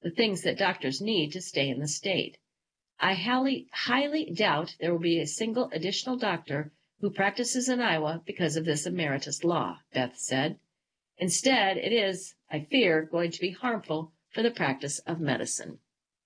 the things that doctors need to stay in the state. I highly doubt there will be a single additional doctor who practices in Iowa because of this emeritus law, Beth said. Instead, it is, I fear, going to be harmful for the practice of medicine.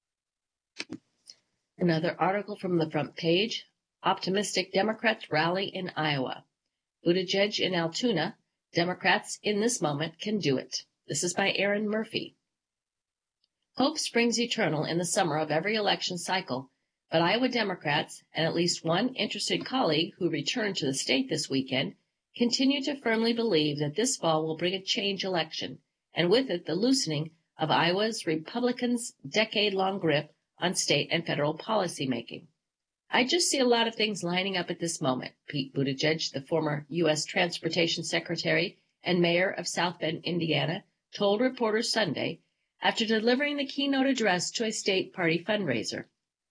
Another article from the front page, optimistic Democrats rally in Iowa. Buttigieg in Altoona, Democrats in this moment can do it. This is by Aaron Murphy. Hope springs eternal in the summer of every election cycle, but Iowa Democrats, and at least one interested colleague who returned to the state this weekend, continue to firmly believe that this fall will bring a change election, and with it the loosening of Iowa's Republicans' decade-long grip on state and federal policymaking. I just see a lot of things lining up at this moment, Pete Buttigieg, the former U.S. Transportation Secretary and mayor of South Bend, Indiana, told reporters Sunday after delivering the keynote address to a state party fundraiser.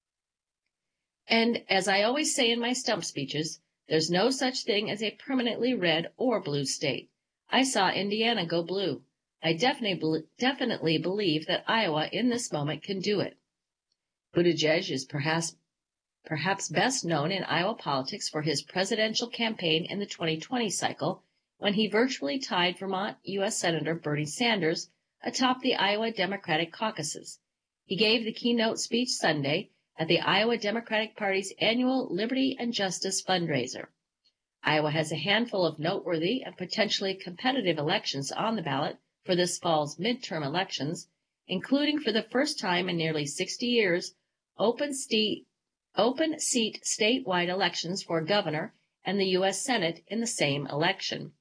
And as I always say in my stump speeches, there's no such thing as a permanently red or blue state. I saw Indiana go blue. I definitely believe that Iowa in this moment can do it. Buttigieg is perhaps best known in Iowa politics for his presidential campaign in the 2020 cycle, when he virtually tied Vermont U.S. Senator Bernie Sanders atop the Iowa Democratic caucuses. He gave the keynote speech Sunday at the Iowa Democratic Party's annual Liberty and Justice fundraiser. Iowa has a handful of noteworthy and potentially competitive elections on the ballot for this fall's midterm elections, including for the first time in nearly 60 years, open seat statewide elections for governor and the U.S. Senate in the same election.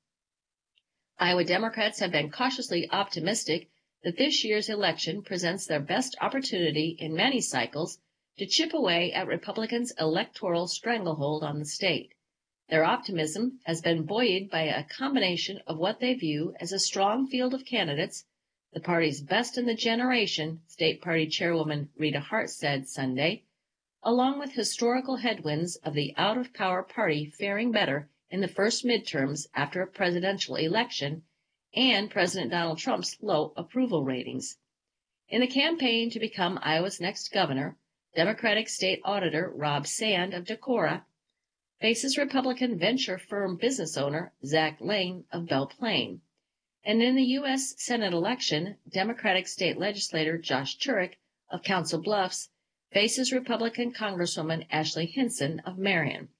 Iowa Democrats have been cautiously optimistic that this year's election presents their best opportunity in many cycles to chip away at Republicans' electoral stranglehold on the state. Their optimism has been buoyed by a combination of what they view as a strong field of candidates, the party's best in the generation, State Party Chairwoman Rita Hart said Sunday, along with historical headwinds of the out-of-power party faring better in the first midterms after a presidential election and President Donald Trump's low approval ratings. In the campaign to become Iowa's next governor, Democratic State Auditor Rob Sand of Decorah faces Republican venture firm business owner Zach Lane of Belle Plaine. And in the U.S. Senate election, Democratic State Legislator Josh Turek of Council Bluffs faces Republican Congresswoman Ashley Hinson of Marion.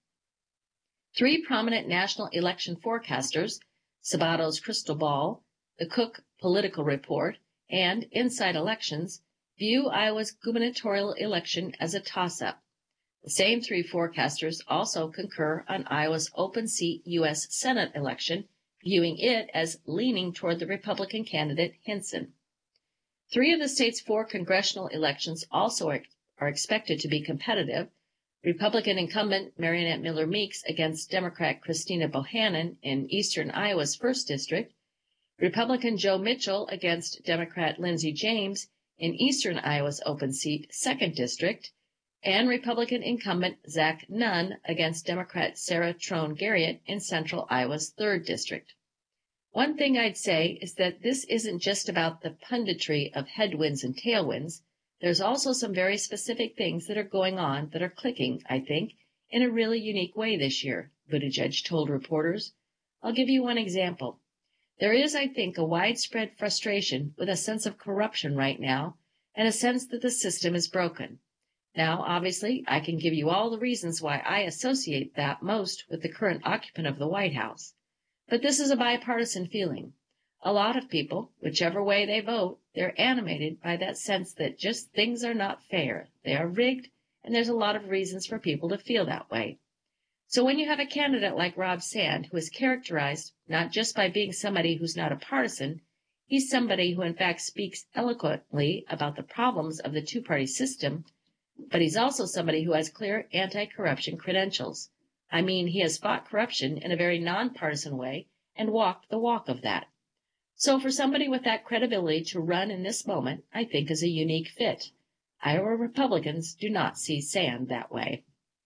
Three prominent national election forecasters, Sabato's Crystal Ball, the Cook Political Report, and Inside Elections, view Iowa's gubernatorial election as a toss-up. The same three forecasters also concur on Iowa's open seat U.S. Senate election, viewing it as leaning toward the Republican candidate Hinson. Three of the state's four congressional elections also are expected to be competitive. Republican incumbent Mariannette Miller Meeks against Democrat Christina Bohannon in eastern Iowa's 1st District, Republican Joe Mitchell against Democrat Lindsey James in eastern Iowa's open seat 2nd District, and Republican incumbent Zach Nunn against Democrat Sarah Trone Garriott in central Iowa's 3rd District. One thing I'd say is that this isn't just about the punditry of headwinds and tailwinds. There's also some very specific things that are going on that are clicking, I think, in a really unique way this year, Buttigieg told reporters. I'll give you one example. There is, I think, a widespread frustration with a sense of corruption right now and a sense that the system is broken. Now, obviously, I can give you all the reasons why I associate that most with the current occupant of the White House. But this is a bipartisan feeling. A lot of people, whichever way they vote, they're animated by that sense that just things are not fair, they are rigged, and there's a lot of reasons for people to feel that way. So when you have a candidate like Rob Sand, who is characterized not just by being somebody who's not a partisan, he's somebody who in fact speaks eloquently about the problems of the two-party system, but he's also somebody who has clear anti-corruption credentials. I mean, he has fought corruption in a very nonpartisan way and walked the walk of that. So for somebody with that credibility to run in this moment, I think is a unique fit. Iowa Republicans do not see Sand that way.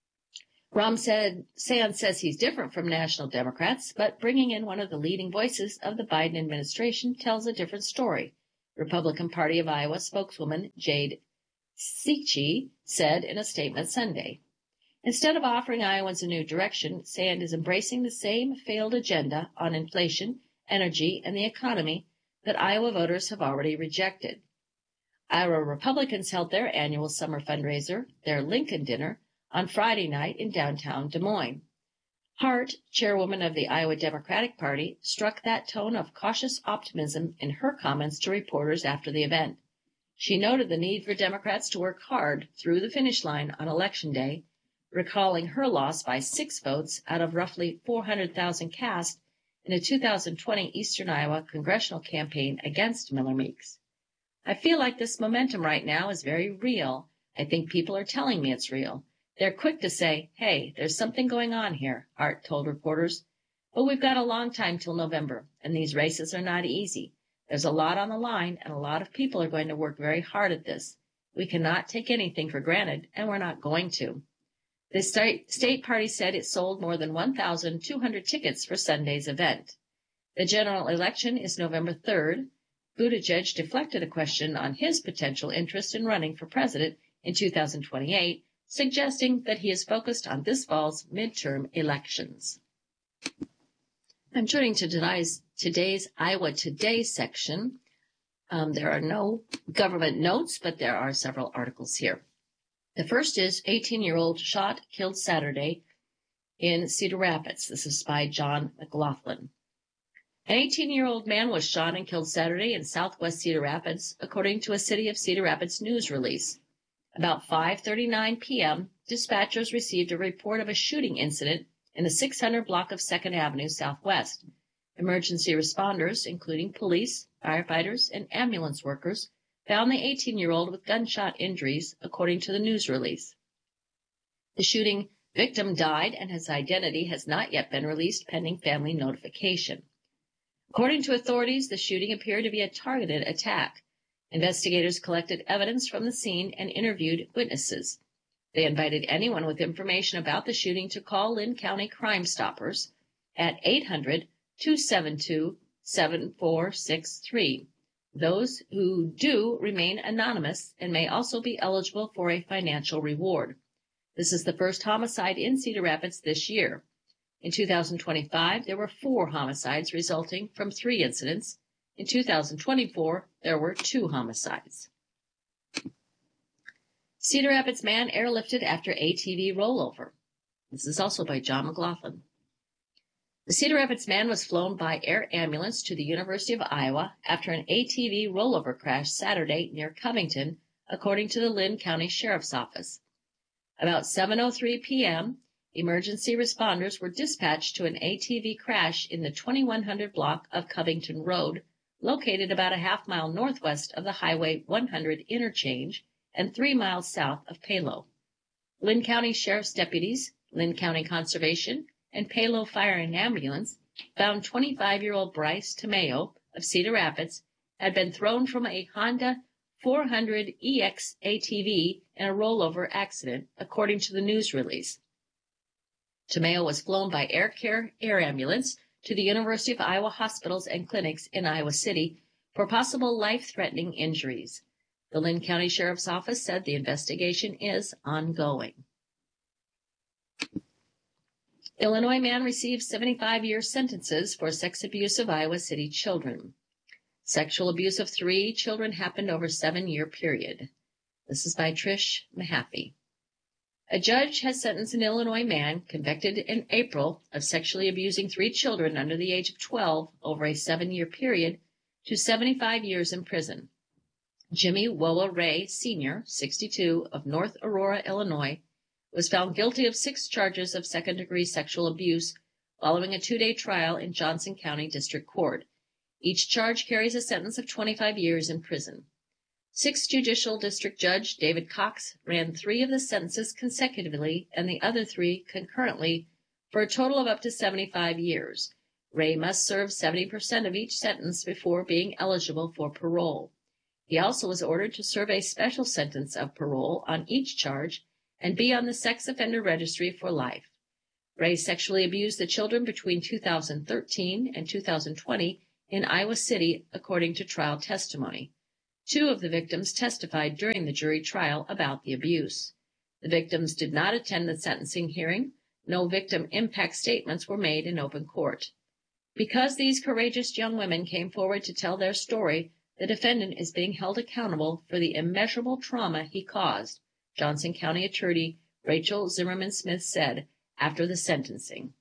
Sand says he's different from national Democrats, but bringing in one of the leading voices of the Biden administration tells a different story. Republican Party of Iowa spokeswoman Jade Seichi said in a statement Sunday. Instead of offering Iowans a new direction, Sand is embracing the same failed agenda on inflation, energy, and the economy that Iowa voters have already rejected. Iowa Republicans held their annual summer fundraiser, their Lincoln Dinner, on Friday night in downtown Des Moines. Hart, chairwoman of the Iowa Democratic Party, struck that tone of cautious optimism in her comments to reporters after the event. She noted the need for Democrats to work hard through the finish line on Election Day, recalling her loss by 6 votes out of roughly 400,000 cast in a 2020 Eastern Iowa congressional campaign against Miller Meeks. I feel like this momentum right now is very real. I think people are telling me it's real. They're quick to say, hey, there's something going on here, Hart told reporters. But we've got a long time till November, and these races are not easy. There's a lot on the line, and a lot of people are going to work very hard at this. We cannot take anything for granted, and we're not going to. The state party said it sold more than 1,200 tickets for Sunday's event. The general election is November 3rd. Buttigieg deflected a question on his potential interest in running for president in 2028, suggesting that he is focused on this fall's midterm elections. I'm turning to today's Iowa Today section. There are no government notes, but there are several articles here. The first is 18-year-old shot, killed Saturday in Cedar Rapids. This is by John McLaughlin. An 18-year-old man was shot and killed Saturday in southwest Cedar Rapids, according to a City of Cedar Rapids news release. About 5:39 p.m., dispatchers received a report of a shooting incident in the 600 block of 2nd Avenue Southwest. Emergency responders, including police, firefighters, and ambulance workers, found the 18-year-old with gunshot injuries, according to the news release. The shooting victim died, and his identity has not yet been released pending family notification. According to authorities, the shooting appeared to be a targeted attack. Investigators collected evidence from the scene and interviewed witnesses. They invited anyone with information about the shooting to call Linn County Crime Stoppers at 800-272-7463. Those who do remain anonymous and may also be eligible for a financial reward. This is the first homicide in Cedar Rapids this year. In 2025, there were 4 homicides resulting from 3 incidents. In 2024, there were 2 homicides. Cedar Rapids man airlifted after ATV rollover. This is also by John McLaughlin. The Cedar Rapids man was flown by air ambulance to the University of Iowa after an ATV rollover crash Saturday near Covington, according to the Linn County Sheriff's Office. About 7:03 p.m., emergency responders were dispatched to an ATV crash in the 2100 block of Covington Road, located about a half-mile northwest of the Highway 100 interchange and 3 miles south of Palo. Linn County Sheriff's deputies, Linn County Conservation, and Palo Fire and Ambulance found 25-year-old Bryce Tamayo of Cedar Rapids had been thrown from a Honda 400EX ATV in a rollover accident, according to the news release. Tamayo was flown by Air Care Air Ambulance to the University of Iowa hospitals and clinics in Iowa City for possible life-threatening injuries. The Linn County Sheriff's Office said the investigation is ongoing. Illinois man receives 75-year sentences for sex abuse of Iowa City children. Sexual abuse of 3 children happened over a 7-year period. This is by Trish Mahaffey. A judge has sentenced an Illinois man convicted in April of sexually abusing 3 children under the age of 12 over a 7-year period to 75 years in prison. Jimmy Woa Ray, Sr., 62, of North Aurora, Illinois, was found guilty of 6 charges of second-degree sexual abuse following a 2-day trial in Johnson County District Court. Each charge carries a sentence of 25 years in prison. 6th Judicial District Judge David Cox ran 3 of the sentences consecutively and the other 3 concurrently for a total of up to 75 years. Ray must serve 70% of each sentence before being eligible for parole. He also was ordered to serve a special sentence of parole on each charge and be on the sex offender registry for life. Ray sexually abused the children between 2013 and 2020 in Iowa City, according to trial testimony. Two of the victims testified during the jury trial about the abuse. The victims did not attend the sentencing hearing. No victim impact statements were made in open court. Because these courageous young women came forward to tell their story, the defendant is being held accountable for the immeasurable trauma he caused, Johnson County Attorney Rachel Zimmerman Smith said after the sentencing.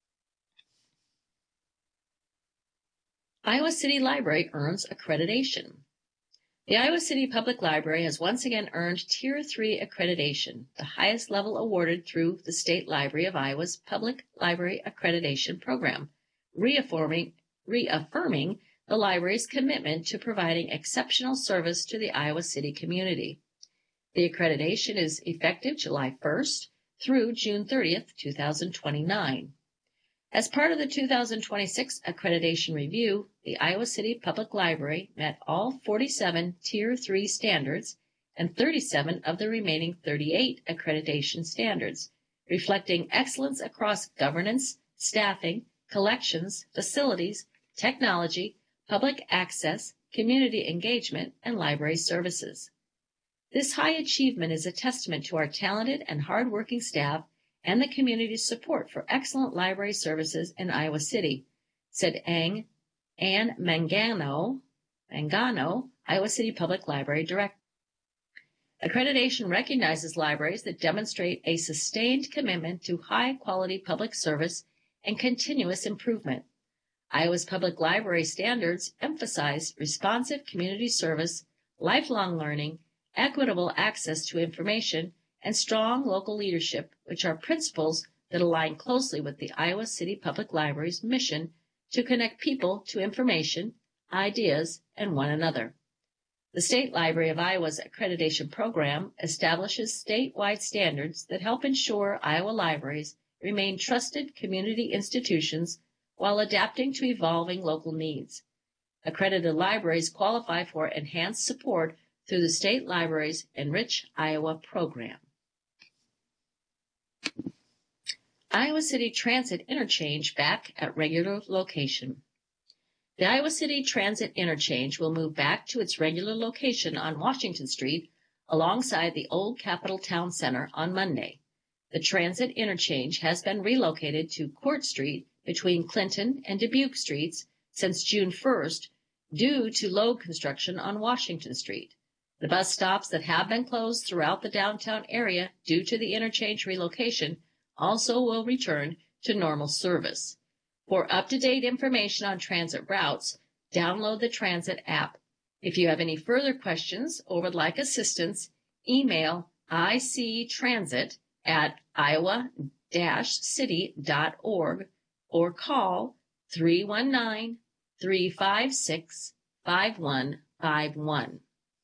Iowa City Library earns accreditation. The Iowa City Public Library has once again earned Tier 3 accreditation, the highest level awarded through the State Library of Iowa's Public Library Accreditation Program, reaffirming the library's commitment to providing exceptional service to the Iowa City community. The accreditation is effective July 1st through June 30th, 2029. As part of the 2026 accreditation review, the Iowa City Public Library met all 47 Tier 3 standards and 37 of the remaining 38 accreditation standards, reflecting excellence across governance, staffing, collections, facilities, technology, public access, community engagement, and library services. This high achievement is a testament to our talented and hardworking staff and the community's support for excellent library services in Iowa City, said Ann Mangano, Iowa City Public Library Director. Accreditation recognizes libraries that demonstrate a sustained commitment to high-quality public service and continuous improvement. Iowa's public library standards emphasize responsive community service, lifelong learning, equitable access to information, and strong local leadership, which are principles that align closely with the Iowa City Public Library's mission to connect people to information, ideas, and one another. The State Library of Iowa's accreditation program establishes statewide standards that help ensure Iowa libraries remain trusted community institutions while adapting to evolving local needs. Accredited libraries qualify for enhanced support through the State Library's Enrich Iowa program. Iowa City Transit Interchange back at regular location. The Iowa City Transit Interchange will move back to its regular location on Washington Street alongside the old Capitol Town Center on Monday. The transit interchange has been relocated to Court Street between Clinton and Dubuque Streets since June 1st due to load construction on Washington Street. The bus stops that have been closed throughout the downtown area due to the interchange relocation also will return to normal service. For up-to-date information on transit routes, download the Transit app. If you have any further questions or would like assistance, email ictransit@iowa-city.org or call 319-356-5151.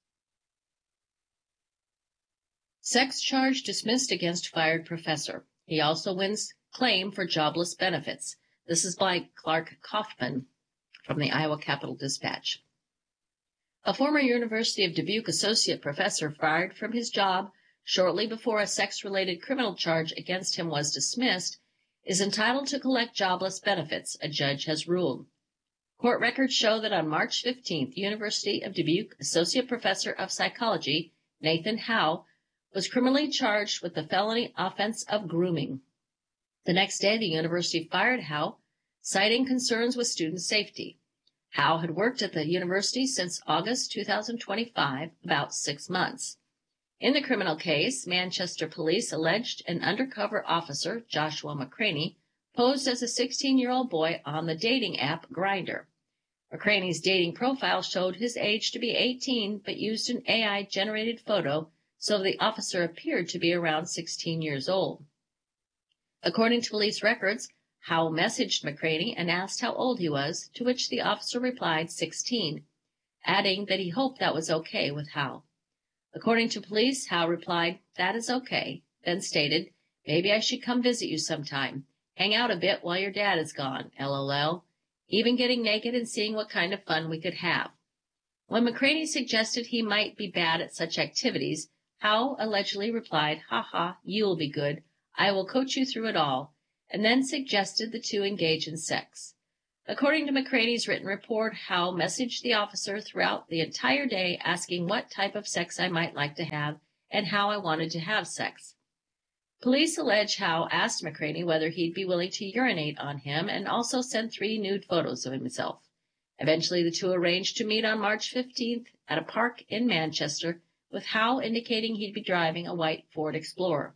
Sex charge dismissed against fired professor. He also wins claim for jobless benefits. This is by Clark Kaufman from the Iowa Capital Dispatch. A former University of Dubuque associate professor fired from his job shortly before a sex-related criminal charge against him was dismissed is entitled to collect jobless benefits, a judge has ruled. Court records show that on March 15th, University of Dubuque associate professor of psychology Nathan Howe was criminally charged with the felony offense of grooming. The next day, the university fired Howe, citing concerns with student safety. Howe had worked at the university since August 2025, about 6 months. In the criminal case, Manchester police alleged an undercover officer, Joshua McCraney, posed as a 16-year-old boy on the dating app Grindr. McCraney's dating profile showed his age to be 18, but used an AI-generated photo, so the officer appeared to be around 16 years old. According to police records, Howe messaged McCraney and asked how old he was, to which the officer replied 16, adding that he hoped that was okay with Howe. According to police, Howe replied, "That is okay," then stated, "Maybe I should come visit you sometime. Hang out a bit while your dad is gone, LOL. Even getting naked and seeing what kind of fun we could have." When McCraney suggested he might be bad at such activities, Howe allegedly replied, "Haha, you'll be good. I will coach you through it all," and then suggested the two engage in sex. According to McCraney's written report, Howe messaged the officer throughout the entire day asking what type of sex I might like to have and how I wanted to have sex. Police allege Howe asked McCraney whether he'd be willing to urinate on him and also sent 3 nude photos of himself. Eventually, the two arranged to meet on March 15th at a park in Manchester, with Howe indicating he'd be driving a white Ford Explorer.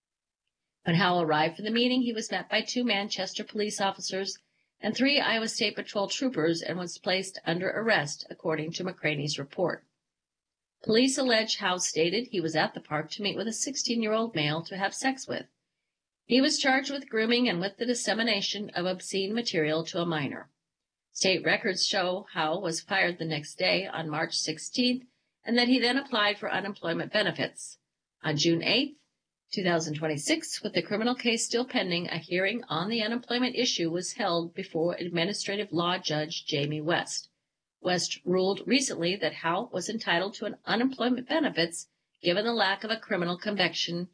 When Howe arrived for the meeting, he was met by 2 Manchester police officers and 3 Iowa State Patrol troopers and was placed under arrest, according to McCraney's report. Police allege Howe stated he was at the park to meet with a 16-year-old male to have sex with. He was charged with grooming and with the dissemination of obscene material to a minor. State records show Howe was fired the next day on March 16th and that he then applied for unemployment benefits. On June 8th, 2026, with the criminal case still pending, a hearing on the unemployment issue was held before Administrative Law Judge Jamie West. West ruled recently that Howe was entitled to an unemployment benefits given the lack of a criminal conviction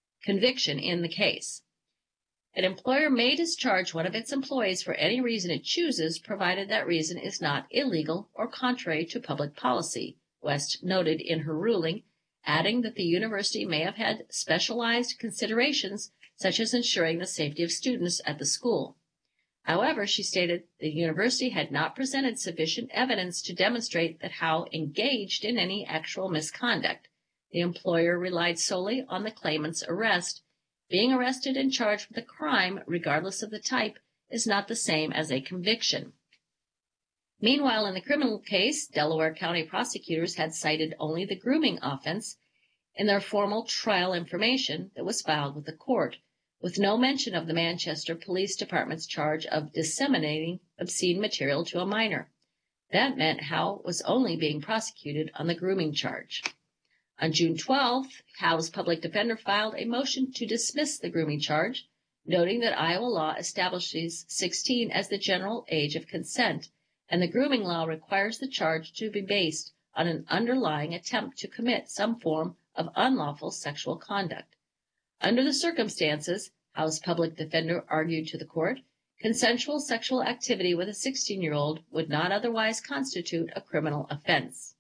in the case. An employer may discharge one of its employees for any reason it chooses, provided that reason is not illegal or contrary to public policy, West noted in her ruling, adding that the university may have had specialized considerations such as ensuring the safety of students at the school. However, she stated the university had not presented sufficient evidence to demonstrate that Howe engaged in any actual misconduct. The employer relied solely on the claimant's arrest. Being arrested and charged with a crime, regardless of the type, is not the same as a conviction. Meanwhile, in the criminal case, Delaware County prosecutors had cited only the grooming offense in their formal trial information that was filed with the court, with no mention of the Manchester Police Department's charge of disseminating obscene material to a minor. That meant Howe was only being prosecuted on the grooming charge. On June 12th, Howe's public defender filed a motion to dismiss the grooming charge, noting that Iowa law establishes 16 as the general age of consent, and the grooming law requires the charge to be based on an underlying attempt to commit some form of unlawful sexual conduct. Under the circumstances, Howe's public defender argued to the court, consensual sexual activity with a 16-year-old would not otherwise constitute a criminal offense.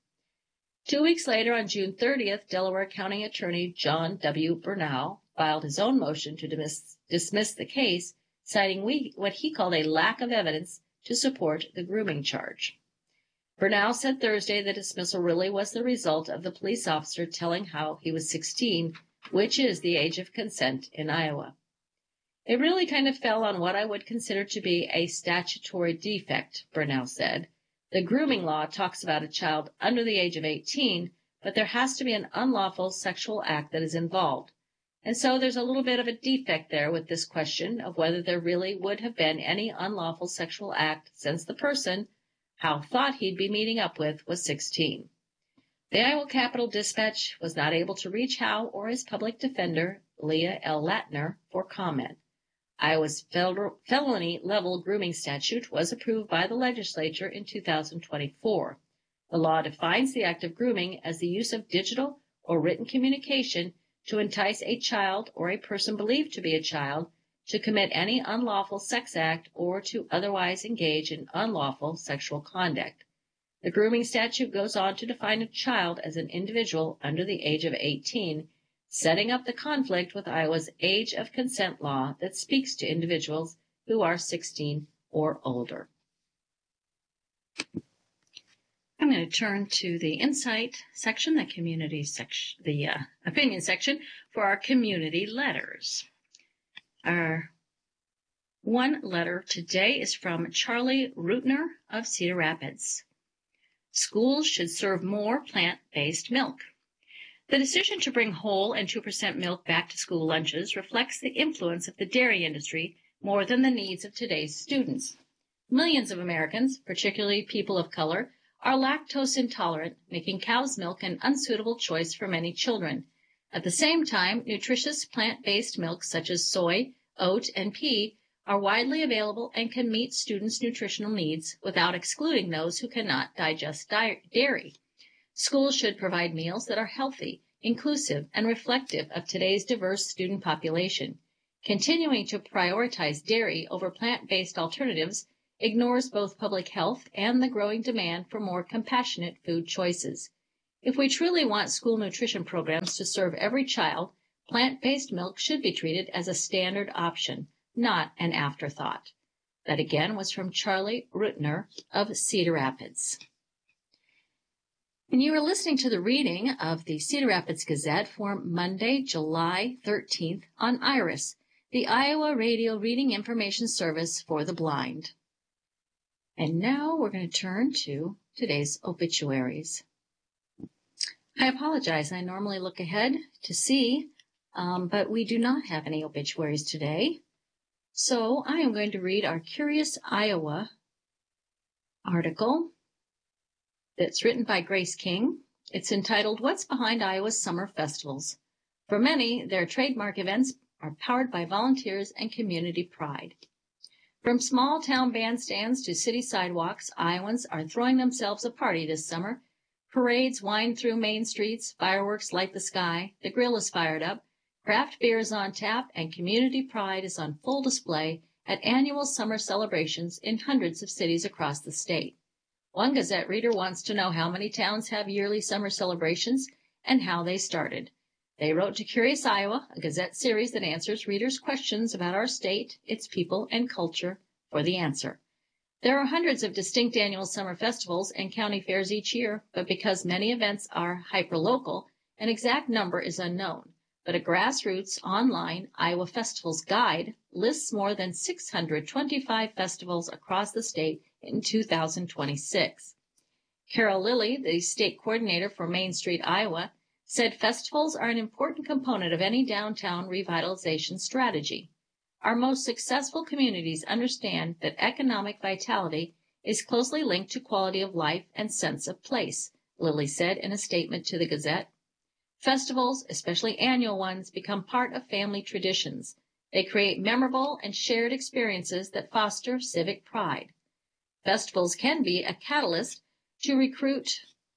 2 weeks later, on June 30th, Delaware County Attorney John W. Bernal filed his own motion to dismiss the case, citing what he called a lack of evidence to support the grooming charge. Bernal said Thursday the dismissal really was the result of the police officer telling Howe he was 16, which is the age of consent in Iowa. It really kind of fell on what I would consider to be a statutory defect, Bernal said. The grooming law talks about a child under the age of 18, but there has to be an unlawful sexual act that is involved. And so there's a little bit of a defect there with this question of whether there really would have been any unlawful sexual act since the person Howe thought he'd be meeting up with was 16. The Iowa Capitol Dispatch was not able to reach Howe or his public defender, Leah L. Latner, for comment. Iowa's felony-level grooming statute was approved by the legislature in 2024. The law defines the act of grooming as the use of digital or written communication to entice a child or a person believed to be a child to commit any unlawful sex act or to otherwise engage in unlawful sexual conduct. The grooming statute goes on to define a child as an individual under the age of 18, setting up the conflict with Iowa's age of consent law that speaks to individuals who are 16 or older. I'm going to turn to the insight section, the community section, the opinion section for our community letters. Our one letter today is from Charlie Rutner of Cedar Rapids. Schools should serve more plant-based milk. The decision to bring whole and 2% milk back to school lunches reflects the influence of the dairy industry more than the needs of today's students. Millions of Americans, particularly people of color, are lactose intolerant, making cow's milk an unsuitable choice for many children. At the same time, nutritious plant-based milks such as soy, oat, and pea are widely available and can meet students' nutritional needs without excluding those who cannot digest dairy. Schools should provide meals that are healthy, inclusive, and reflective of today's diverse student population. Continuing to prioritize dairy over plant-based alternatives ignores both public health and the growing demand for more compassionate food choices. If we truly want school nutrition programs to serve every child, plant-based milk should be treated as a standard option, not an afterthought. That again was from Charlie Rutner of Cedar Rapids. And you were listening to the reading of the Cedar Rapids Gazette for Monday, July 13th on IRIS, the Iowa Radio Reading Information Service for the Blind. And now we're going to turn to today's obituaries. I apologize. I normally look ahead to see, but we do not have any obituaries today. So I am going to read our Curious Iowa article that's written by Grace King. It's entitled, What's Behind Iowa's Summer Festivals? For many, their trademark events are powered by volunteers and community pride. From small-town bandstands to city sidewalks, Iowans are throwing themselves a party this summer. Parades wind through main streets, fireworks light the sky, the grill is fired up, craft beer is on tap, and community pride is on full display at annual summer celebrations in hundreds of cities across the state. One Gazette reader wants to know how many towns have yearly summer celebrations and how they started. They wrote to Curious Iowa, a Gazette series that answers readers' questions about our state, its people, and culture, for the answer. There are hundreds of distinct annual summer festivals and county fairs each year, but because many events are hyperlocal, an exact number is unknown. But a grassroots online Iowa Festivals Guide lists more than 625 festivals across the state in 2026. Carol Lilly, the state coordinator for Main Street, Iowa, said festivals are an important component of any downtown revitalization strategy. Our most successful communities understand that economic vitality is closely linked to quality of life and sense of place, Lilly said in a statement to the Gazette. Festivals, especially annual ones, become part of family traditions. They create memorable and shared experiences that foster civic pride. Festivals can be a catalyst to recruit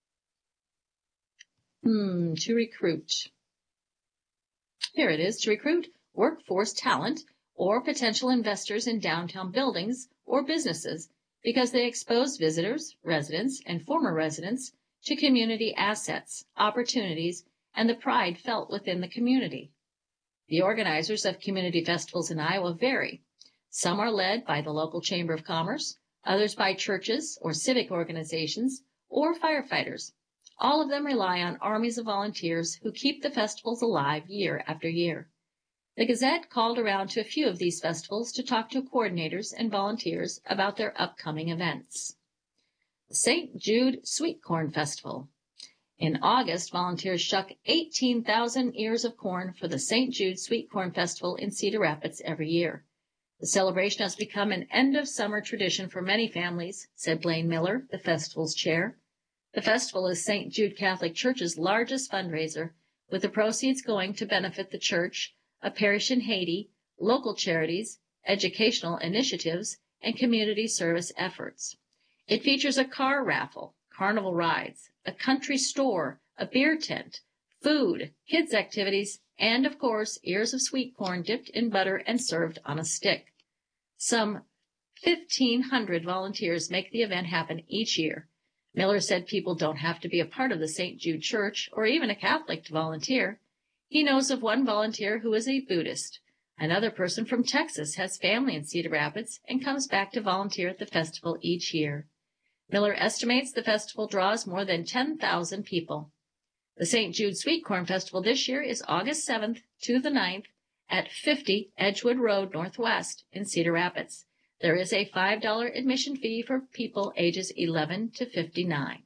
workforce talent or potential investors in downtown buildings or businesses because they expose visitors, residents, and former residents to community assets, opportunities, and the pride felt within the community. The organizers of community festivals in Iowa vary. Some are led by the local Chamber of Commerce, others by churches or civic organizations or firefighters. All of them rely on armies of volunteers who keep the festivals alive year after year. The Gazette called around to a few of these festivals to talk to coordinators and volunteers about their upcoming events. The St. Jude Sweet Corn Festival. In August, volunteers shuck 18,000 ears of corn for the St. Jude Sweet Corn Festival in Cedar Rapids every year. The celebration has become an end-of-summer tradition for many families, said Blaine Miller, the festival's chair. The festival is St. Jude Catholic Church's largest fundraiser, with the proceeds going to benefit the church, a parish in Haiti, local charities, educational initiatives, and community service efforts. It features a car raffle, carnival rides, a country store, a beer tent, food, kids' activities, and, of course, ears of sweet corn dipped in butter and served on a stick. Some 1,500 volunteers make the event happen each year. Miller said people don't have to be a part of the St. Jude Church or even a Catholic to volunteer. He knows of one volunteer who is a Buddhist. Another person from Texas has family in Cedar Rapids and comes back to volunteer at the festival each year. Miller estimates the festival draws more than 10,000 people. The St. Jude Sweet Corn Festival this year is August 7th to the 9th at 50 Edgewood Road Northwest in Cedar Rapids. There is a $5 admission fee for people ages 11 to 59.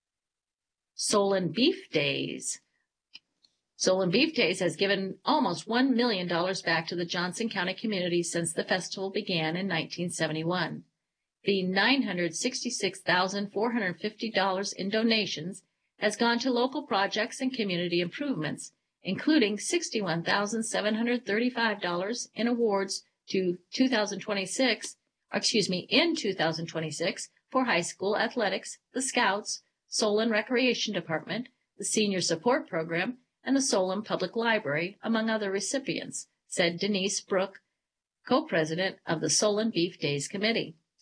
Solon Beef Days. Solon Beef Days has given almost $1 million back to the Johnson County community since the festival began in 1971. The $966,450 in donations has gone to local projects and community improvements, including $61,735 in awards in 2026 for high school athletics, the Scouts, Solon Recreation Department, the Senior Support Program, and the Solon Public Library, among other recipients, said Denise Brook, co-president of the Solon Beef Days Committee.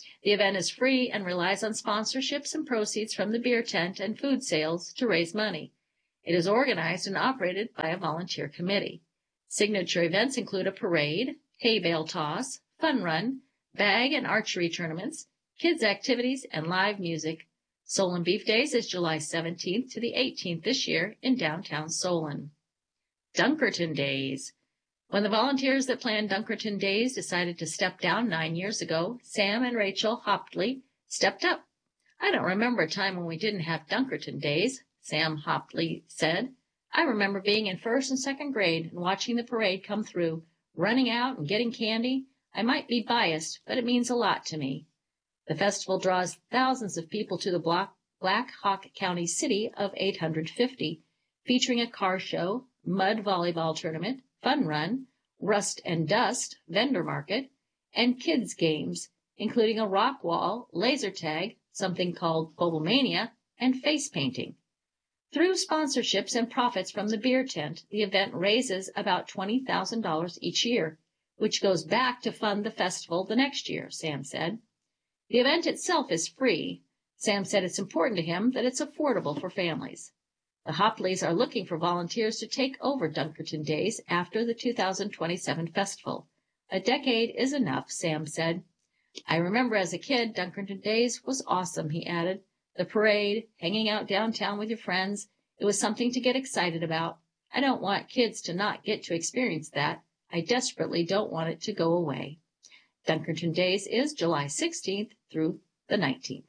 The event is free and relies on sponsorships and proceeds from the beer tent and food sales to raise money. It is organized and operated by a volunteer committee. Signature events include a parade, hay bale toss, fun run, bag and archery tournaments, kids' activities, and live music. Solon Beef Days is July 17th to the 18th this year in downtown Solon. Dunkerton Days. When the volunteers that planned Dunkerton Days decided to step down 9 years ago, Sam and Rachel Hopley stepped up. "I don't remember a time when we didn't have Dunkerton Days," Sam Hopley said. "I remember being in first and second grade and watching the parade come through, running out and getting candy. I might be biased, but it means a lot to me." The festival draws thousands of people to the Black Hawk County city of 850, featuring a car show, mud volleyball tournament, fun run, rust and dust, vendor market, and kids games, including a rock wall, laser tag, something called Bobomania, and face painting. Through sponsorships and profits from the beer tent, the event raises about $20,000 each year, which goes back to fund the festival the next year, Sam said. The event itself is free. Sam said it's important to him that it's affordable for families. The Hopleys are looking for volunteers to take over Dunkerton Days after the 2027 festival. "A decade is enough," Sam said. "I remember as a kid, Dunkerton Days was awesome," he added. "The parade, hanging out downtown with your friends, it was something to get excited about. I don't want kids to not get to experience that. I desperately don't want it to go away." Dunkerton Days is July 16th through the 19th.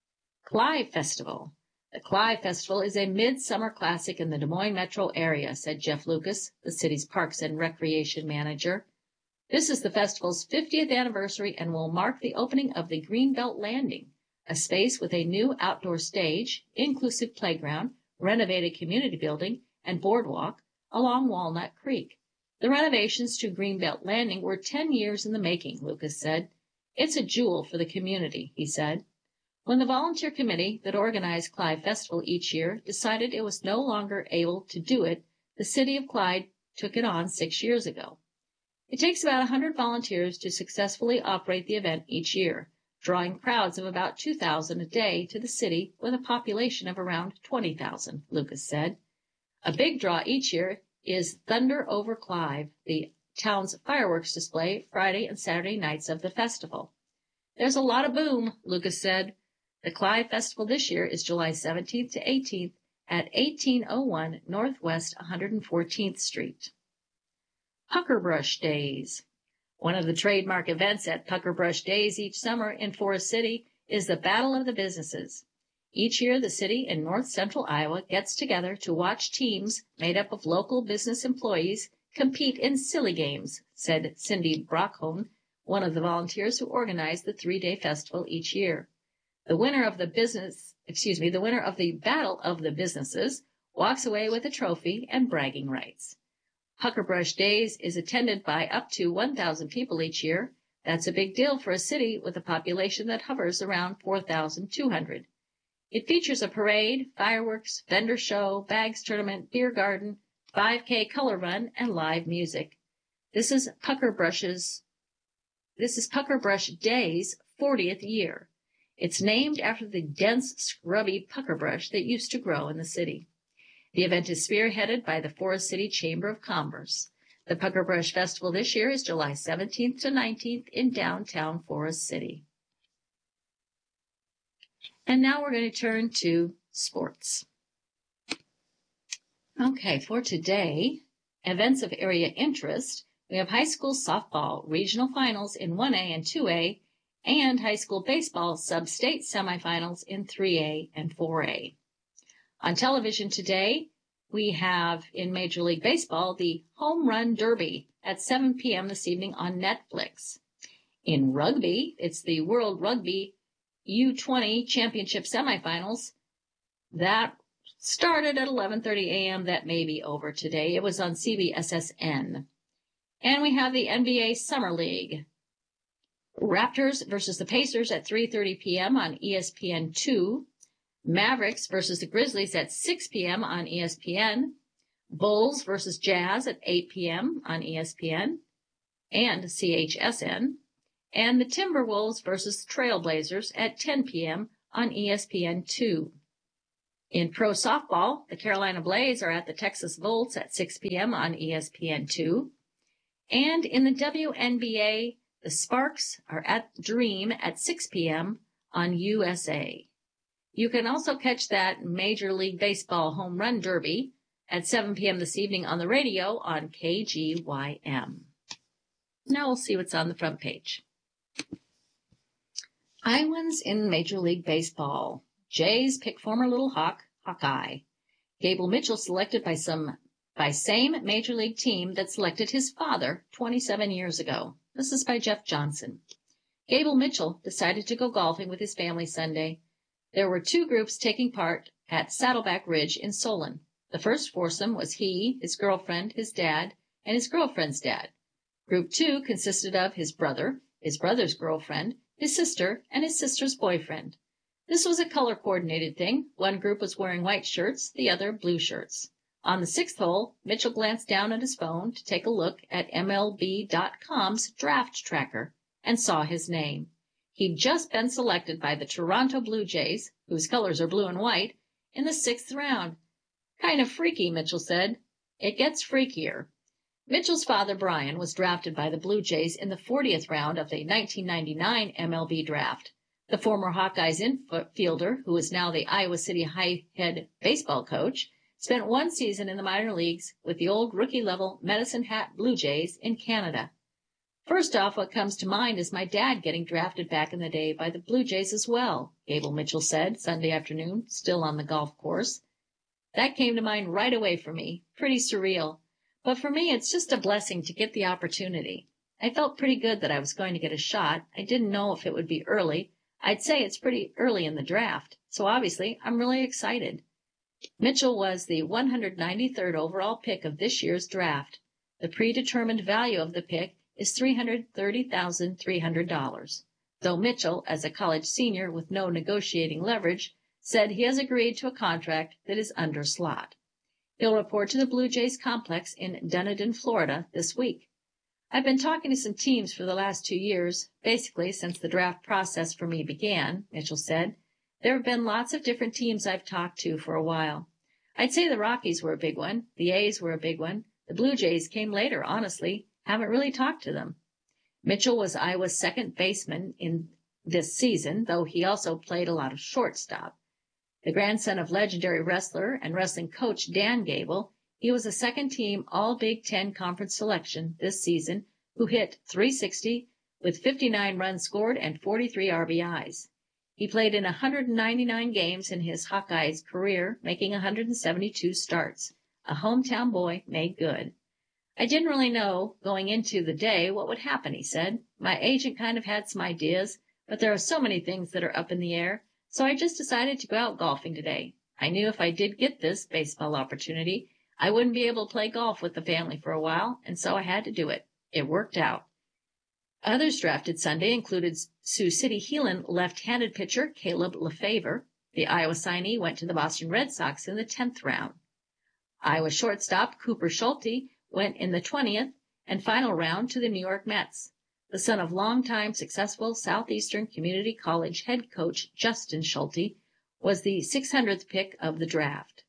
Clive Festival. The Clive Festival is a midsummer classic in the Des Moines metro area, said Jeff Lucas, the city's Parks and Recreation manager. "This is the festival's 50th anniversary and will mark the opening of the Greenbelt Landing, a space with a new outdoor stage, inclusive playground, renovated community building, and boardwalk along Walnut Creek. The renovations to Greenbelt Landing were 10 years in the making," Lucas said. "It's a jewel for the community," he said. When the volunteer committee that organized Clive Festival each year decided it was no longer able to do it, the city of Clyde took it on 6 years ago. It takes about 100 volunteers to successfully operate the event each year, drawing crowds of about 2,000 a day to the city with a population of around 20,000, Lucas said. A big draw each year is Thunder Over Clive, the town's fireworks display Friday and Saturday nights of the festival. "There's a lot of boom," Lucas said. The Clive Festival this year is July 17th to 18th at 1801 Northwest 114th Street. Puckerbrush Days. One of the trademark events at Puckerbrush Days each summer in Forest City is the Battle of the Businesses. Each year, the city in north central Iowa gets together to watch teams made up of local business employees compete in silly games, said Cindy Brockholm, one of the volunteers who organized the 3-day festival each year. The winner of the Battle of the Businesses walks away with a trophy and bragging rights. Puckerbrush Days is attended by up to 1,000 people each year. That's a big deal for a city with a population that hovers around 4,200. It features a parade, fireworks, vendor show, bags tournament, beer garden, 5K color run, and live music. This is Puckerbrush Day's 40th year. It's named after the dense, scrubby puckerbrush that used to grow in the city. The event is spearheaded by the Forest City Chamber of Commerce. The Puckerbrush Festival this year is July 17th to 19th in downtown Forest City. And now we're going to turn to sports. Okay, for today, events of area interest, we have high school softball regional finals in 1A and 2A, and high school baseball sub-state semifinals in 3A and 4A. On television today, we have in Major League Baseball the Home Run Derby at 7 p.m. this evening on Netflix. In rugby, it's the World Rugby U20 Championship semifinals. That started at 11:30 a.m. That may be over today. It was on CBSSN. And we have the NBA Summer League. Raptors versus the Pacers at 3:30 p.m. on ESPN2. Mavericks versus the Grizzlies at 6 p.m. on ESPN. Bulls versus Jazz at 8 p.m. on ESPN and CHSN. and the Timberwolves versus Trailblazers at 10 p.m. on ESPN2. In pro softball, the Carolina Blaze are at the Texas Volts at 6 p.m. on ESPN2. And in the WNBA, the Sparks are at Dream at 6 p.m. on USA. You can also catch that Major League Baseball Home Run Derby at 7 p.m. this evening on the radio on KGYM. Now we'll see what's on the front page. Iowans in Major League Baseball. Jays pick former Little Hawk, Hawkeye. Gable Mitchell selected by same Major League team that selected his father 27 years ago. This is by Jeff Johnson. Gable Mitchell decided to go golfing with his family Sunday. There were two groups taking part at Saddleback Ridge in Solon. The first foursome was he, his girlfriend, his dad, and his girlfriend's dad. Group 2 consisted of his brother, his brother's girlfriend, his sister, and his sister's boyfriend. This was a color-coordinated thing. One group was wearing white shirts, the other blue shirts. On the sixth hole, Mitchell glanced down at his phone to take a look at MLB.com's draft tracker and saw his name. He'd just been selected by the Toronto Blue Jays, whose colors are blue and white, in the 6th round. Kind of freaky, Mitchell said. It gets freakier. Mitchell's father, Brian, was drafted by the Blue Jays in the 40th round of the 1999 MLB draft. The former Hawkeyes infielder, who is now the Iowa City High head baseball coach, spent one season in the minor leagues with the old rookie-level Medicine Hat Blue Jays in Canada. First off, what comes to mind is my dad getting drafted back in the day by the Blue Jays as well, Gable Mitchell said Sunday afternoon, still on the golf course. That came to mind right away for me. Pretty surreal. But for me, it's just a blessing to get the opportunity. I felt pretty good that I was going to get a shot. I didn't know if it would be early. I'd say it's pretty early in the draft. So obviously, I'm really excited. Mitchell was the 193rd overall pick of this year's draft. The predetermined value of the pick is $330,300. Though Mitchell, as a college senior with no negotiating leverage, said he has agreed to a contract that is under slot. He'll report to the Blue Jays complex in Dunedin, Florida, this week. I've been talking to some teams for the last 2 years, basically since the draft process for me began, Mitchell said. There have been lots of different teams I've talked to for a while. I'd say the Rockies were a big one. The A's were a big one. The Blue Jays came later, honestly. Haven't really talked to them. Mitchell was Iowa's second baseman in this season, though he also played a lot of shortstop. The grandson of legendary wrestler and wrestling coach Dan Gable, he was a second-team All-Big Ten Conference selection this season who hit .360 with 59 runs scored and 43 RBIs. He played in 199 games in his Hawkeyes career, making 172 starts. A hometown boy made good. I didn't really know going into the day what would happen, he said. My agent kind of had some ideas, but there are so many things that are up in the air, so I just decided to go out golfing today. I knew if I did get this baseball opportunity, I wouldn't be able to play golf with the family for a while, and so I had to do it. It worked out. Others drafted Sunday included Sioux City Heelan left-handed pitcher Caleb Lefevre. The Iowa signee went to the Boston Red Sox in the 10th round. Iowa shortstop Cooper Schulte went in the 20th and final round to the New York Mets. The son of longtime successful Southeastern Community College head coach Justin Schulte was the 600th pick of the draft.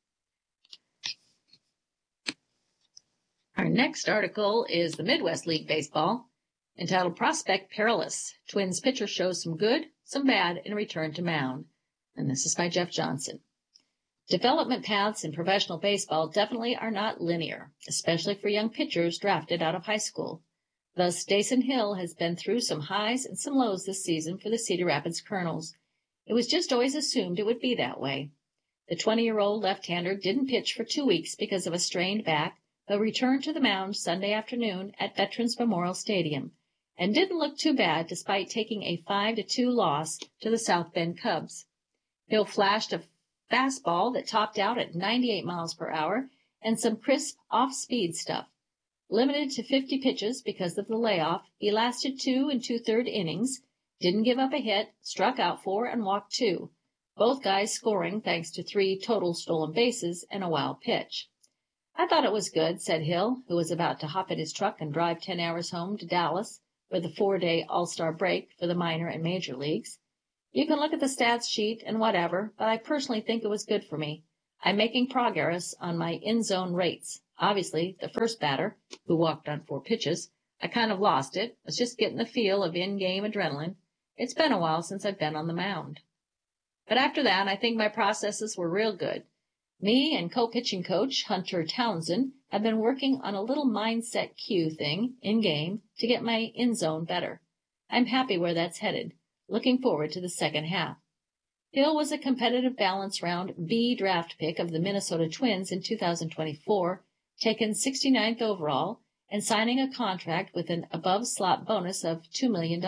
Our next article is the Midwest League Baseball, entitled Prospect Perilous. Twins pitcher shows some good, some bad in return to mound. And this is by Jeff Johnson. Development paths in professional baseball definitely are not linear, especially for young pitchers drafted out of high school. Thus, Dason Hill has been through some highs and some lows this season for the Cedar Rapids Colonels. It was just always assumed it would be that way. The 20-year-old left-hander didn't pitch for 2 weeks because of a strained back, but returned to the mound Sunday afternoon at Veterans Memorial Stadium, and didn't look too bad despite taking a 5-2 loss to the South Bend Cubs. Hill flashed a fastball that topped out at 98 miles per hour and some crisp off-speed stuff. Limited to 50 pitches because of the layoff, he lasted 2 2/3 innings, didn't give up a hit, struck out 4 and walked 2, both guys scoring thanks to 3 total stolen bases and a wild pitch. I thought it was good, said Hill, who was about to hop in his truck and drive 10 hours home to Dallas, with a 4-day all-star break for the minor and major leagues. You can look at the stats sheet and whatever, but I personally think it was good for me. I'm making progress on my in-zone rates. Obviously, the first batter, who walked on 4 pitches, I kind of lost it. I was just getting the feel of in-game adrenaline. It's been a while since I've been on the mound. But after that, I think my processes were real good. Me and co-pitching coach Hunter Townsend have been working on a little mindset cue thing in-game to get my in-zone better. I'm happy where that's headed. Looking forward to the second half. Hill was a competitive balance round B draft pick of the Minnesota Twins in 2024, taken 69th overall, and signing a contract with an above-slot bonus of $2 million.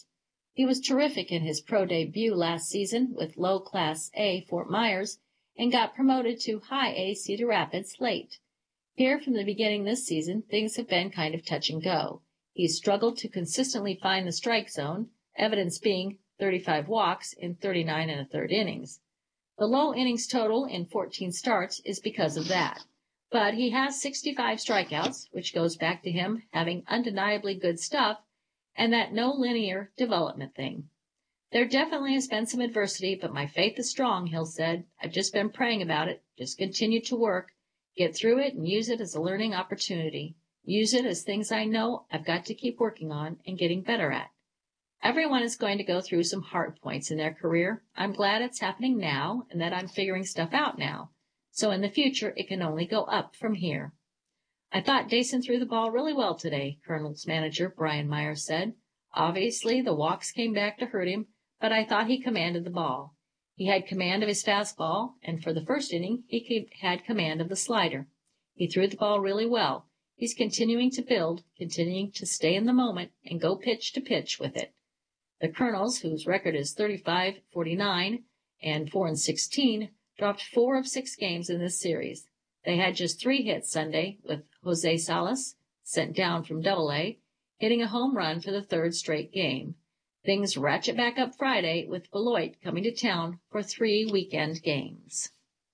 He was terrific in his pro debut last season with low Class A Fort Myers and got promoted to High A Cedar Rapids late. Here from the beginning this season, things have been kind of touch and go. He's struggled to consistently find the strike zone, evidence being 35 walks in 39 1/3 innings. The low innings total in 14 starts is because of that. But he has 65 strikeouts, which goes back to him having undeniably good stuff and that no linear development thing. There definitely has been some adversity, but my faith is strong, Hill said. I've just been praying about it. Just continue to work, get through it, and use it as a learning opportunity. Use it as things I know I've got to keep working on and getting better at. Everyone is going to go through some hard points in their career. I'm glad it's happening now and that I'm figuring stuff out now. So in the future, it can only go up from here. I thought Dason threw the ball really well today, Colonel's manager Brian Myers said. Obviously, the walks came back to hurt him, but I thought he commanded the ball. He had command of his fastball, and for the first inning, he had command of the slider. He threw the ball really well. He's continuing to build, continuing to stay in the moment, and go pitch to pitch with it. The Colonels, whose record is 35-49 and 4-16, dropped 4 of 6 games in this series. They had just 3 hits Sunday, with Jose Salas, sent down from Double-A, hitting a home run for the 3rd straight game. Things ratchet back up Friday with Beloit coming to town for 3 weekend games.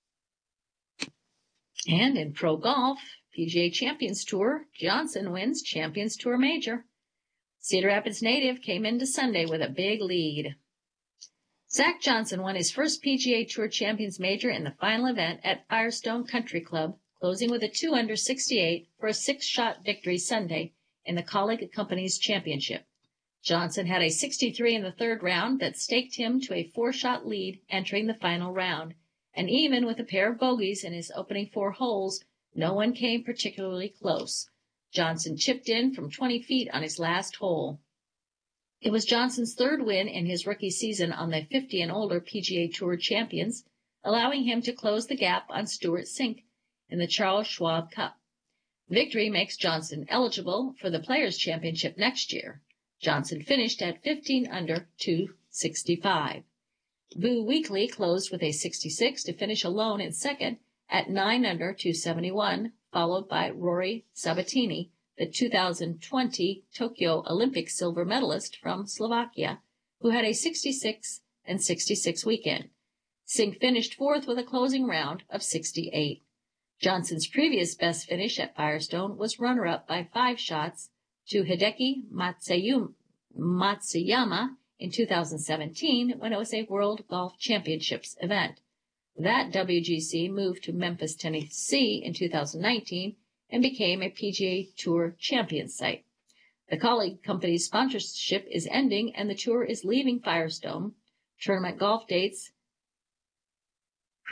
And in pro golf, PGA Champions Tour, Johnson wins Champions Tour Major. Cedar Rapids native came into Sunday with a big lead. Zach Johnson won his first PGA Tour Champions Major in the final event at Firestone Country Club, closing with a 2-under 68 for a 6-shot victory Sunday in the Colleague Companies Championship. Johnson had a 63 in the 3rd round that staked him to a 4-shot lead entering the final round, and even with a pair of bogeys in his opening 4 holes, no one came particularly close. Johnson chipped in from 20 feet on his last hole. It was Johnson's 3rd win in his rookie season on the 50 and older PGA Tour champions, allowing him to close the gap on Stuart Sink in the Charles Schwab Cup. Victory makes Johnson eligible for the Players' Championship next year. Johnson finished at 15 under 265. Boo Weekley closed with a 66 to finish alone in second at 9 under 271, followed by Rory Sabatini, the 2020 Tokyo Olympic silver medalist from Slovakia, who had a 66 and 66 weekend. Sink finished 4th with a closing round of 68. Johnson's previous best finish at Firestone was runner-up by 5 shots to Hideki Matsuyama in 2017 when it was a World Golf Championships event. That WGC moved to Memphis, Tennessee in 2019 and became a PGA Tour Champions site. The Colleague Company's sponsorship is ending and the tour is leaving Firestone. Tournament golf dates to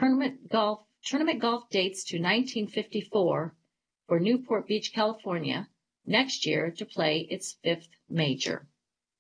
1954 for Newport Beach, California, next year to play its 5th major.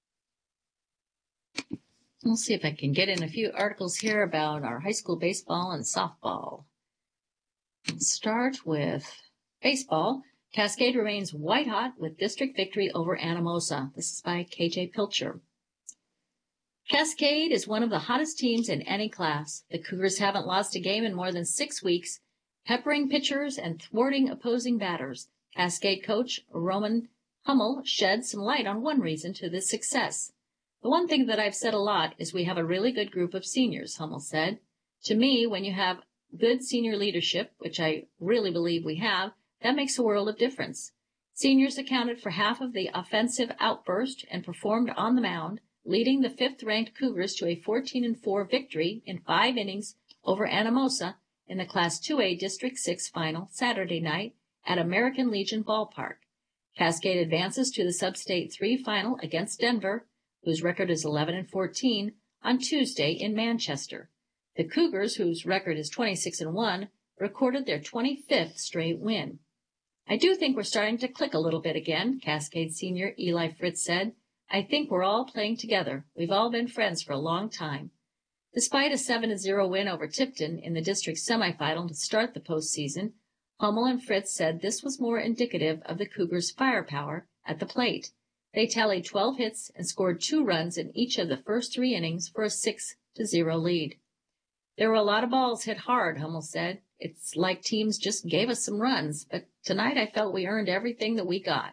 We'll see if I can get in a few articles here about our high school baseball and softball. We'll start with baseball. Cascade remains white hot with district victory over Anamosa. This is by KJ Pilcher. Cascade is one of the hottest teams in any class. The Cougars haven't lost a game in more than 6 weeks, peppering pitchers and thwarting opposing batters. Cascade coach Roman Hummel shed some light on one reason to this success. The one thing that I've said a lot is we have a really good group of seniors, Hummel said. To me, when you have good senior leadership, which I really believe we have, that makes a world of difference. Seniors accounted for half of the offensive outburst and performed on the mound, leading the fifth-ranked Cougars to a 14-4 victory in 5 innings over Anamosa in the Class 2A District 6 final Saturday night at American Legion Ballpark. Cascade advances to the Sub-State 3 final against Denver, whose record is 11-14, on Tuesday in Manchester. The Cougars, whose record is 26-1, recorded their 25th straight win. I do think we're starting to click a little bit again, Cascade senior Eli Fritz said. I think we're all playing together. We've all been friends for a long time. Despite a 7-0 win over Tipton in the district semifinal to start the postseason, Hummel and Fritz said this was more indicative of the Cougars' firepower at the plate. They tallied 12 hits and scored 2 runs in each of the first 3 innings for a 6-0 lead. There were a lot of balls hit hard, Hummel said. It's like teams just gave us some runs, but tonight I felt we earned everything that we got.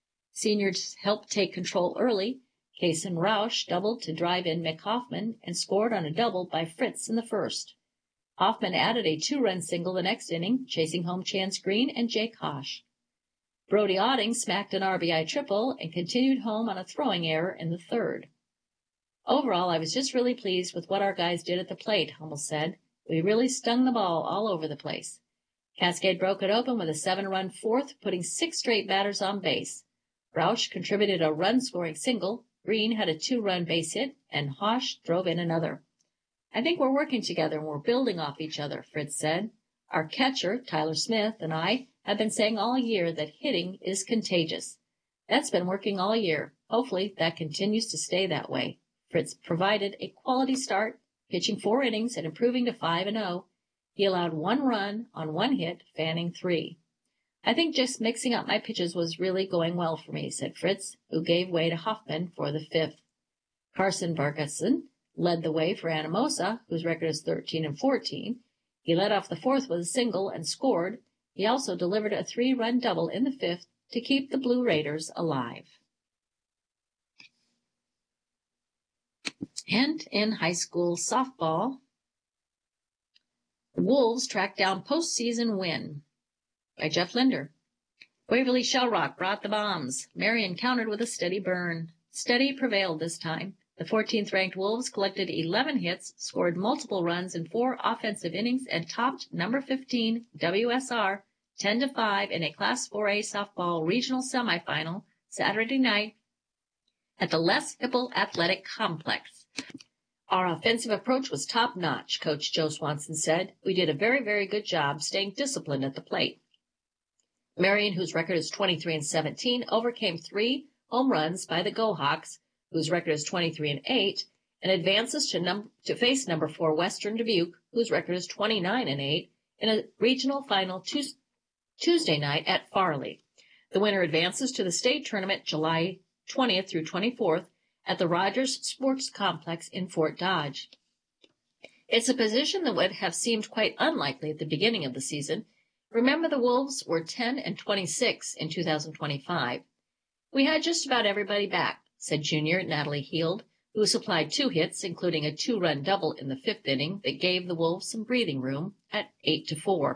Seniors helped take control early. Kason Rausch doubled to drive in Mick Hoffman and scored on a double by Fritz in the first. Hoffman added a 2-run single the next inning, chasing home Chance Green and Jake Hosch. Brody Otting smacked an RBI triple and continued home on a throwing error in the third. Overall, I was just really pleased with what our guys did at the plate, Hummel said. We really stung the ball all over the place. Cascade broke it open with a 7-run fourth, putting 6 straight batters on base. Rausch contributed a run-scoring single, Green had a 2-run base hit, and Hosch drove in another. I think we're working together and we're building off each other, Fritz said. Our catcher, Tyler Smith, and I have been saying all year that hitting is contagious. That's been working all year. Hopefully that continues to stay that way. Fritz provided a quality start, pitching 4 innings and improving to 5-0. He allowed 1 run on 1 hit, fanning 3. I think just mixing up my pitches was really going well for me, said Fritz, who gave way to Hoffman for the 5th. Carson Vargason led the way for Anamosa, whose record is 13-14. He led off the 4th with a single and scored. He also delivered a 3-run double in the 5th to keep the Blue Raiders alive. And in high school softball, the Wolves tracked down postseason win by Jeff Linder. Waverly Shellrock brought the bombs. Marion countered with a steady burn. Steady prevailed this time. The 14th-ranked Wolves collected 11 hits, scored multiple runs in 4 offensive innings, and topped number 15 WSR 10-5 in a Class 4A softball regional semifinal Saturday night at the Les Hipple Athletic Complex. Our offensive approach was top-notch, Coach Joe Swanson said. We did a very, very good job staying disciplined at the plate. Marion, whose record is 23-17, overcame 3 home runs by the Go-Hawks, whose record is 23-8, and advances to face number 4 Western Dubuque, whose record is 29-8, in a regional final Tuesday night at Farley. The winner advances to the state tournament July 20th through 24th at the Rogers Sports Complex in Fort Dodge. It's a position that would have seemed quite unlikely at the beginning of the season. Remember, the Wolves were 10-26 in 2025. We had just about everybody back, said junior Natalie Heald, who supplied 2 hits, including a 2-run double in the 5th inning that gave the Wolves some breathing room at 8-4.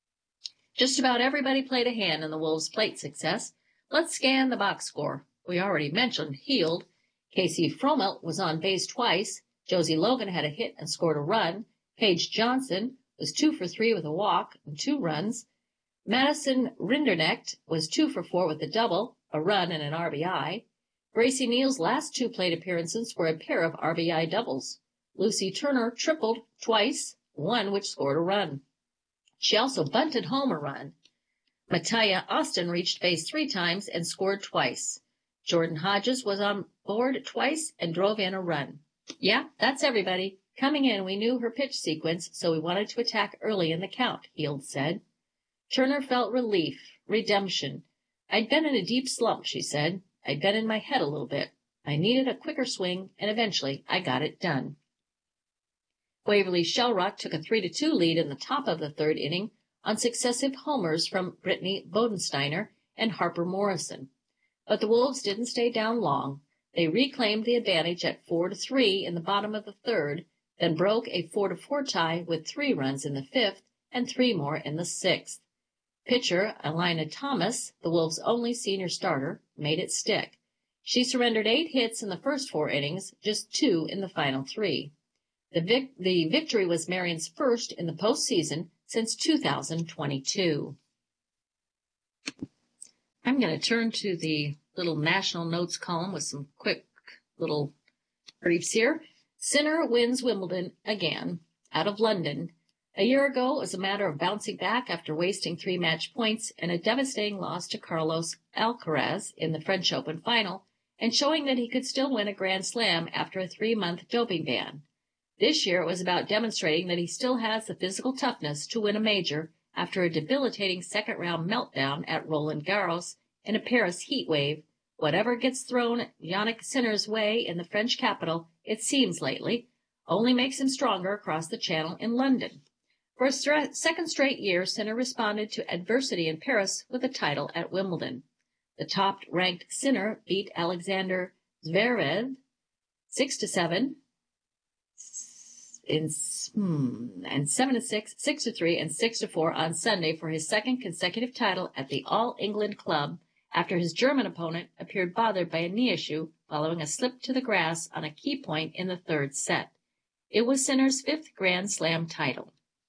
Just about everybody played a hand in the Wolves' plate success. Let's scan the box score. We already mentioned Heald. Casey Fromelt was on base twice. Josie Logan had a hit and scored a run. Paige Johnson was 2 for 3 with a walk and 2 runs. Madison Rinderknecht was 2 for 4 with a double, a run, and an RBI. Gracie Neal's last 2 plate appearances were a pair of RBI doubles. Lucy Turner tripled twice, one which scored a run. She also bunted home a run. Mattia Austin reached base 3 times and scored twice. Jordan Hodges was on board twice and drove in a run. Yeah, that's everybody. Coming in, we knew her pitch sequence, so we wanted to attack early in the count, Heald said. Turner felt relief, redemption. I'd been in a deep slump, she said. I'd been in my head a little bit. I needed a quicker swing, and eventually I got it done. Waverly Shellrock took a 3-2 lead in the top of the 3rd inning on successive homers from Brittany Bodensteiner and Harper Morrison. But the Wolves didn't stay down long. They reclaimed the advantage at 4-3 in the bottom of the 3rd, then broke a 4-4 tie with 3 runs in the 5th and 3 more in the 6th. Pitcher Elina Thomas, the Wolves' only senior starter, made it stick. She surrendered 8 hits in the first 4 innings, just 2 in the final 3. The victory was Marion's first in the postseason since 2022. I'm going to turn to the little national notes column with some quick little briefs here. Sinner wins Wimbledon again. Out of London. A year ago, it was a matter of bouncing back after wasting 3 match points in a devastating loss to Carlos Alcaraz in the French Open final, and showing that he could still win a Grand Slam after a 3-month doping ban. This year, it was about demonstrating that he still has the physical toughness to win a major after a debilitating second-round meltdown at Roland Garros in a Paris heat wave. Whatever gets thrown Jannik Sinner's way in the French capital, it seems lately, only makes him stronger across the channel in London. For a second straight year, Sinner responded to adversity in Paris with a title at Wimbledon. The top-ranked Sinner beat Alexander Zverev 6-7 and 7-6, 6-3, and 6-4 on Sunday for his second consecutive title at the All England Club after his German opponent appeared bothered by a knee issue following a slip to the grass on a key point in the 3rd set. It was Sinner's 5th Grand Slam title.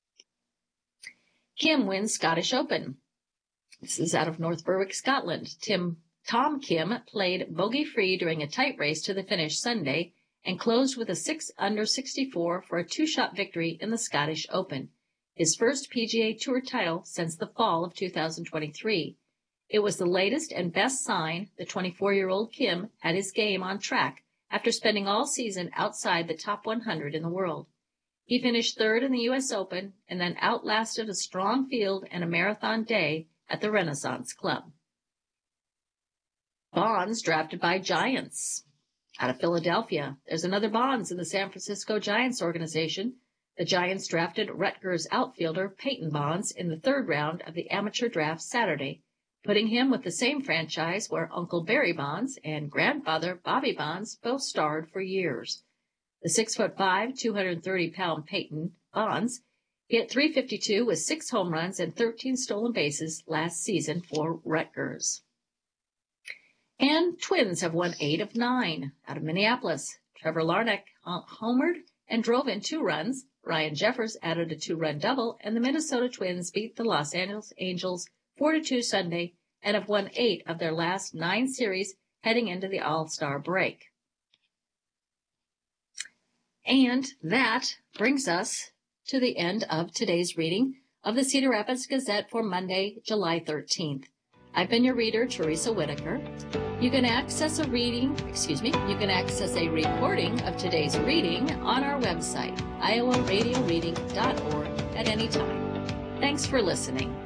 Kim wins Scottish Open. This is out of North Berwick, Scotland. Tom Kim played bogey-free during a tight race to the finish Sunday and closed with a 6-under 64 for a 2-shot victory in the Scottish Open, his first PGA Tour title since the fall of 2023. It was the latest and best sign the 24-year-old Kim had his game on track after spending all season outside the top 100 in the world. He finished 3rd in the U.S. Open and then outlasted a strong field and a marathon day at the Renaissance Club. Bonds drafted by Giants. Out of Philadelphia, there's another Bonds in the San Francisco Giants organization. The Giants drafted Rutgers outfielder Peyton Bonds in the 3rd round of the amateur draft Saturday, putting him with the same franchise where Uncle Barry Bonds and grandfather Bobby Bonds both starred for years. The 6'5", 230-pound Peyton Bonds hit .352 with 6 home runs and 13 stolen bases last season for Rutgers. And Twins have won 8 of 9. Out of Minneapolis, Trevor Larnach homered and drove in 2 runs. Ryan Jeffers added a 2-run double, and the Minnesota Twins beat the Los Angeles Angels 4-2 Sunday and have won 8 of their last 9 series heading into the All-Star break. And that brings us to the end of today's reading of the Cedar Rapids Gazette for Monday, July 13th. I've been your reader, Teresa Whitaker. You can access a recording of today's reading on our website, iowaradioreading.org at any time. Thanks for listening.